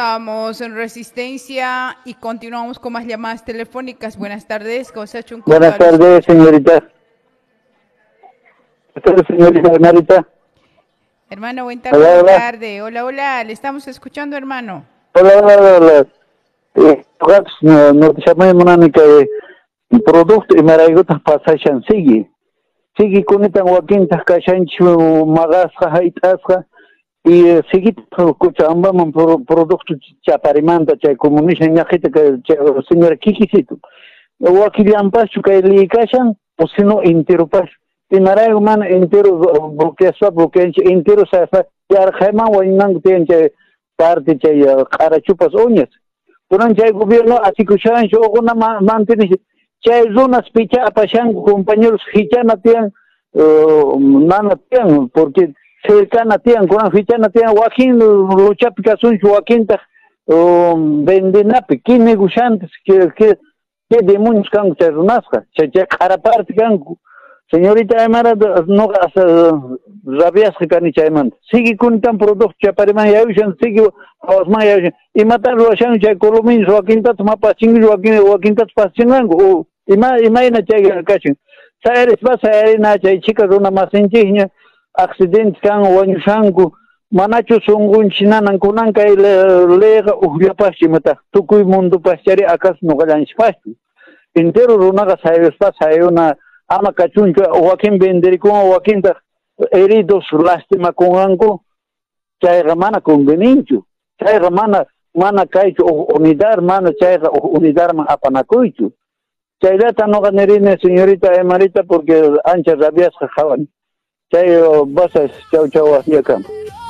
Estamos en Resistencia y continuamos con más llamadas telefónicas. Buenas tardes. Buenas tardes, señorita. Buenas tardes, señorita Marita. Hermano, buenas tardes. Hola, hola. Tarde. Hola, hola. Le estamos escuchando, hermano. Hola, hola, hola. No te llamé monánica de producto y marayutas pasashan sigue. Sigue con esta guaquintas cachancho magasja haitasja y sigue escucha ambamos producto chaparimanta chay comunisha ñajita que señora Kikisito. Guaquilian pacho que le cachan o si no entero pacho. Y marayo man entero bloquea entero sa ya jaima wainang tiene parte chay carachupas uñas. Durante el gobierno así que ya yo una mantiene chay zonas picha apashan compañeros hichana tienen nana tienen porque cercana tienen con hichana tienen Joaquín lucha picasun Joaquín ta vendenape que negociantes que demonios can se renazca se cara parte can señorita Aymara no rabias que cani chayman sigue con tan producto chaparima ya sigue osma ya y matarlo a chan chay colomin Joaquín ta mapa chingi Joaquín ta pasingango imagina chay cachin saeres vas a na chay chicas una más enchiña accidente kan wañushanku manacho sungun chinanan kunan kay lega uyapashi mata tukuy mundo paschari akas no galanch pastu entero runaga saeres pas una ama cachuncho Joaquín venderi con Joaquín ta heridos lástima con ango chay ramana conveniencio chay ramana mana kaicho unidad mana chay unidad ma apanakuicho chay data no ganerine señorita Emarita porque ancha rabias jajaban chay basas chau chau así acá.